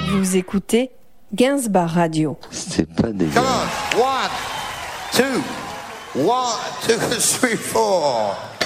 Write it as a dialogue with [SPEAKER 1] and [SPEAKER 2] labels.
[SPEAKER 1] Vous écoutez Gainsbar Radio.
[SPEAKER 2] C'est pas dégueu.
[SPEAKER 3] Come on, 1, 2, 1, 2, 3, 4.